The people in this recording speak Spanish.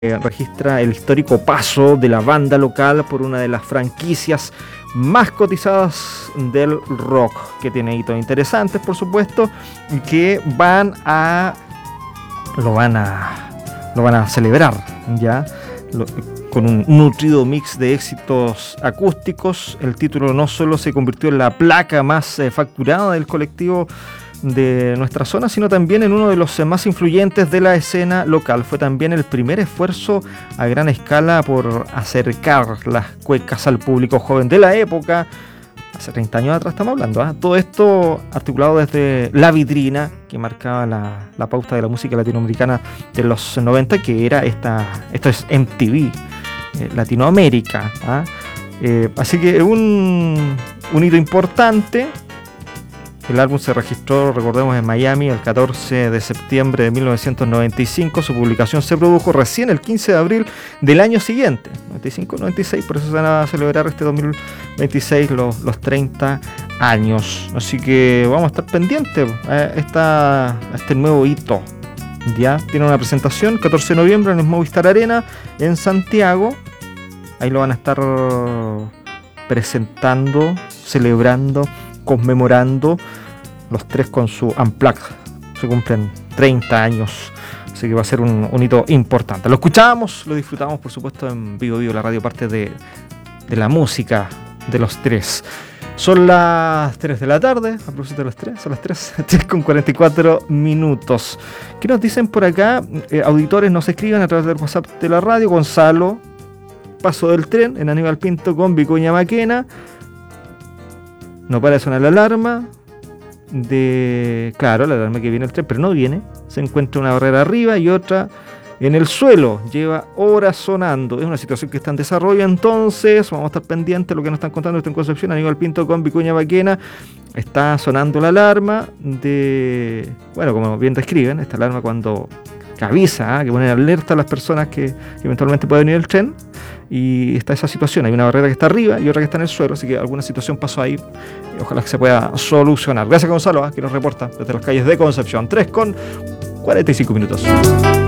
registra el histórico paso de la banda local por una de las franquicias más cotizadas del rock, que tiene hitos interesantes, por supuesto, y que lo van a celebrar ya con un nutrido mix de éxitos acústicos. El título no solo se convirtió en la placa más facturada del colectivo de nuestra zona, sino también en uno de los más influyentes de la escena local. Fue también el primer esfuerzo a gran escala por acercar las cuecas al público joven de la época. Hace 30 años atrás estamos hablando, ¿eh? Todo esto articulado desde La Vitrina, que marcaba la pauta de la música latinoamericana de los 90, que era esto es MTV, Latinoamérica, ¿eh? Así que un hito importante. El álbum se registró, recordemos, en Miami el 14 de septiembre de 1995. Su publicación se produjo recién el 15 de abril del año siguiente, 95-96, por eso se van a celebrar este 2026 los 30 años. Así que vamos a estar pendientes a este nuevo hito. Ya tiene una presentación, 14 de noviembre en el Movistar Arena, en Santiago. Ahí lo van a estar presentando, celebrando, conmemorando los tres con su Unplugged. Se cumplen 30 años, así que va a ser un hito importante. Lo escuchamos, lo disfrutamos, por supuesto, en Vivo Vivo, la radio, parte de la música de los tres. Son las 3 de la tarde, a propósito de las 3, son las 3 con 44 minutos. ¿Qué nos dicen por acá? Auditores nos escriben a través del WhatsApp de la radio. Gonzalo, paso del tren en Aníbal Pinto con Vicuña Maquena. No para de sonar la alarma la alarma que viene el tren, pero no viene. Se encuentra una barrera arriba y otra en el suelo. Lleva horas sonando. Es una situación que está en desarrollo, entonces vamos a estar pendientes de lo que nos están contando en Concepción. Aníbal Pinto con Vicuña Maquena. Está sonando la alarma como bien describen, esta alarma cuando avisa, que pone alerta a las personas que eventualmente puede venir el tren. Y está esa situación, hay una barrera que está arriba y otra que está en el suelo, así que alguna situación pasó ahí, ojalá que se pueda solucionar. Gracias, Gonzalo, que nos reporta desde las calles de Concepción. 3 con 45 minutos.